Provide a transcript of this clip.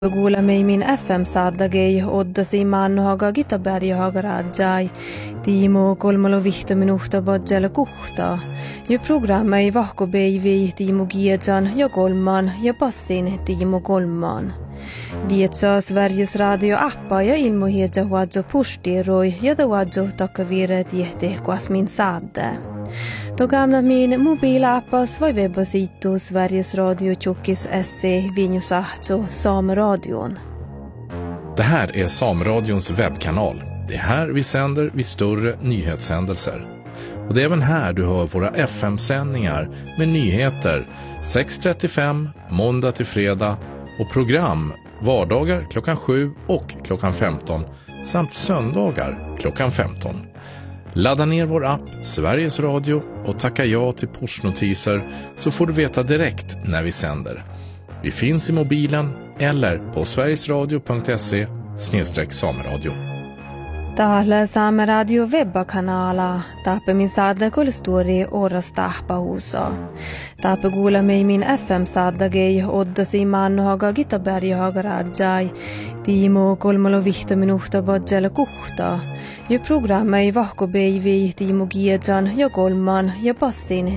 Kuula min FM-saardagei oddasi mannohaga gitaberjahaga rajai. Tiimo 3 minuutta bodjelle kuhta. Ja programma ei vahko beivi Tiimo Giedjan ja kolman ja passin Tiimo kolman. Vietsa Sveriges radio-appa ja ilmohiedja huadjo pustiroi ja huadjo takavire tiehte kuasmin saadde. Då gamla min mobilappas var webbasitu Sveriges Radio Tjockis SE Vinjusahto Sameradion. Det här är Sameradions webbkanal. Det är här vi sänder vid större nyhetshändelser. Och det är även här du hör våra FM-sändningar med nyheter 6:35 måndag till fredag och program vardagar klockan 7 och klockan 15 samt söndagar klockan 15. Ladda ner vår app Sveriges Radio och tacka ja till pushnotiser så får du veta direkt när vi sänder. Vi finns i mobilen eller på sverigesradio.se/sameradio. Täällä Saameradio webbakanala. Taappe min saadda kolstori oras tahpahusa. Taappe kuula min FM-saardagei oddasi mannohaga gitaberjahaga rajai. Tiimo 3 minuutta bodjelle kuhta. Ja programma ei vahko beivi Tiimo Giedjan ja kolman ja passin